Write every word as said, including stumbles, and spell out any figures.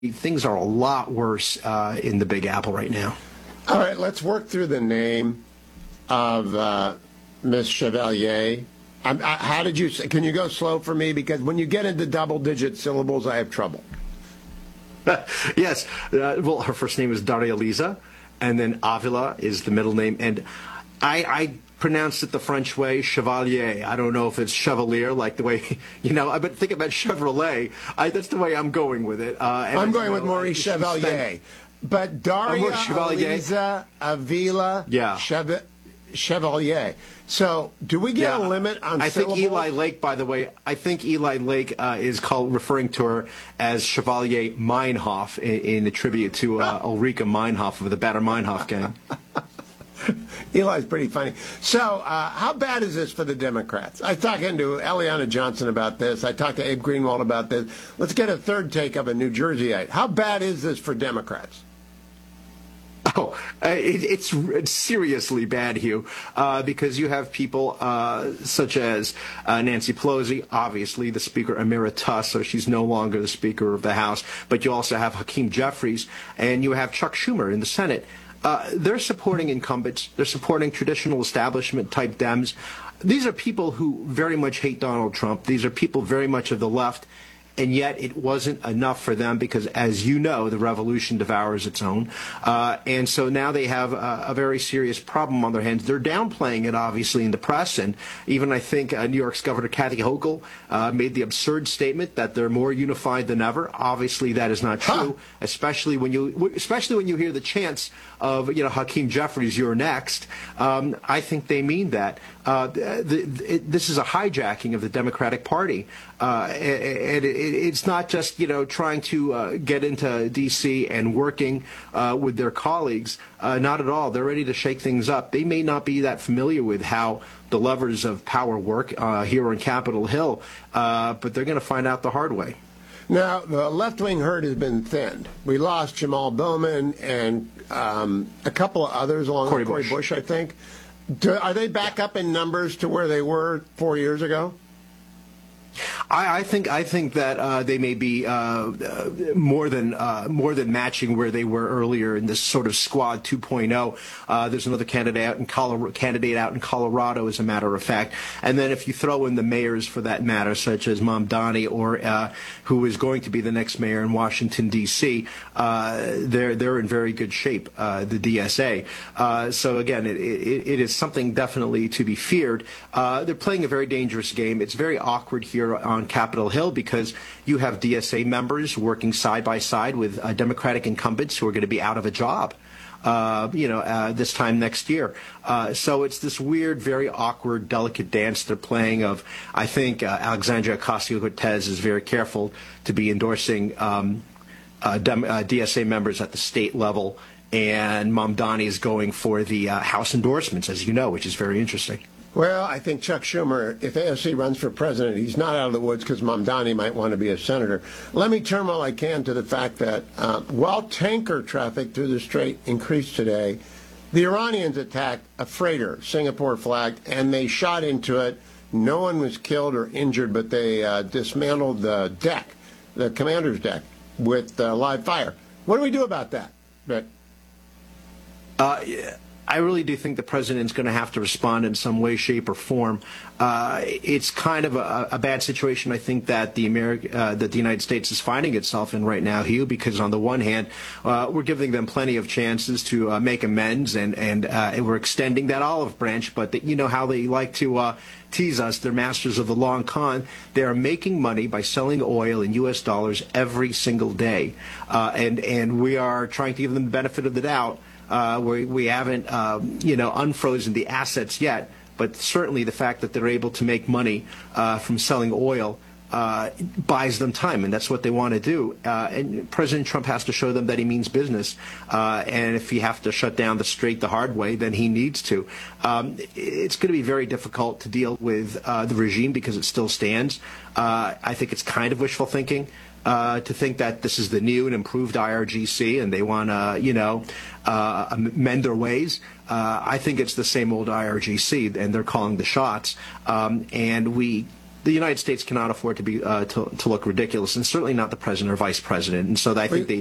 things are a lot worse uh, in the Big Apple right now. All right, let's work through the name of uh, Miss Chevalier. I'm, I, how did you say, can you go slow for me? Because when you get into double-digit syllables, I have trouble. Yes. Uh, well, her first name is Daria Liza, and then Avila is the middle name. And I, I pronounced it the French way, Chevalier. I don't know if it's Chevalier, like the way, you know, but think about Chevrolet. I, that's the way I'm going with it. Uh, and I'm going know, with Maurice Chevalier. Spent, but Daria, Liza, Avila, yeah. Chevalier. Chevalier. So, do we get yeah. a limit on I syllables? think Eli Lake, by the way, I think Eli Lake uh, is called referring to her as Chevalier Meinhof in, in a tribute to uh, Ulrika Meinhof of the Bader Meinhof gang. Eli's pretty funny. So, uh, how bad is this for the Democrats? I was talking to Eliana Johnson about this. I talked to Abe Greenwald about this. Let's get a third take of a New Jerseyite. How bad is this for Democrats? Oh, uh, it, it's, it's seriously bad, Hugh, uh, because you have people uh, such as uh, Nancy Pelosi, obviously the Speaker Emeritus, so she's no longer the Speaker of the House, but you also have Hakeem Jeffries, and you have Chuck Schumer in the Senate. Uh, they're supporting incumbents. They're supporting traditional establishment-type Dems. These are people who very much hate Donald Trump. These are people very much of the left. And yet it wasn't enough for them because, as you know, the revolution devours its own. Uh, and so now they have a, a very serious problem on their hands. They're downplaying it, obviously, in the press. And even I think uh, New York's Governor Kathy Hochul uh, made the absurd statement that they're more unified than ever. Obviously, that is not true, huh. especially when you especially when you hear the chants of, you know, Hakeem Jeffries, you're next. Um, I think they mean that. Uh, the, the, it, this is a hijacking of the Democratic Party. Uh, and it, it's not just, you know, trying to uh, get into D C and working uh, with their colleagues. Uh, not at all. They're ready to shake things up. They may not be that familiar with how the levers of power work uh, here on Capitol Hill, uh, but they're going to find out the hard way. Now, the left-wing herd has been thinned. We lost Jamal Bowman and um, a couple of others along Cori with Cori Bush. Bush, I think. Do, are they back up in numbers to where they were four years ago? I, I think I think that uh, they may be uh, uh, more than uh, more than matching where they were earlier in this sort of squad two point oh. Uh, there's another candidate out in Colorado, candidate out in Colorado, as a matter of fact. And then if you throw in the mayors, for that matter, such as Mamdani, or uh, who is going to be the next mayor in Washington D C, uh, they're they're in very good shape. Uh, the D S A. Uh, so again, it, it, it is something definitely to be feared. Uh, they're playing a very dangerous game. It's very awkward here on Capitol Hill because you have D S A members working side by side with uh, Democratic incumbents who are going to be out of a job, uh, you know, uh, this time next year. Uh, so it's this weird, very awkward, delicate dance they're playing of, I think uh, Alexandria Ocasio-Cortez is very careful to be endorsing um, uh, Dem uh, D S A members at the state level, and Mamdani is going for the uh, House endorsements, as you know, which is very interesting. Well, I think Chuck Schumer, if A O C runs for president, he's not out of the woods because Mamdani might want to be a senator. Let me turn all I can to the fact that uh, while tanker traffic through the Strait increased today, the Iranians attacked a freighter, Singapore flagged, and they shot into it. No one was killed or injured, but they uh, dismantled the deck, the commander's deck, with uh, live fire. What do we do about that, Rick? Uh, yeah. I really do think the president's going to have to respond in some way, shape, or form. Uh, it's kind of a, a bad situation, I think, that the Ameri uh, that the United States is finding itself in right now, Hugh, because on the one hand, uh, we're giving them plenty of chances to uh, make amends, and, and, uh, and we're extending that olive branch, but the, you know how they like to uh, tease us. They're masters of the long con. They are making money by selling oil in U S dollars every single day, uh, and, and we are trying to give them the benefit of the doubt. Uh, we, we haven't, um, you know, unfrozen the assets yet, but certainly the fact that they're able to make money uh, from selling oil uh, buys them time, and that's what they want to do. Uh, and President Trump has to show them that he means business, uh, and if he has to shut down the Strait the hard way, then he needs to. Um, it's going to be very difficult to deal with uh, the regime because it still stands. Uh, I think it's kind of wishful thinking. Uh, to think that this is the new and improved I R G C and they want to, you know, uh, amend their ways. Uh, I think it's the same old I R G C, and they're calling the shots. Um, and we the United States cannot afford to be uh, to, to look ridiculous, and certainly not the president or vice president. And so I think they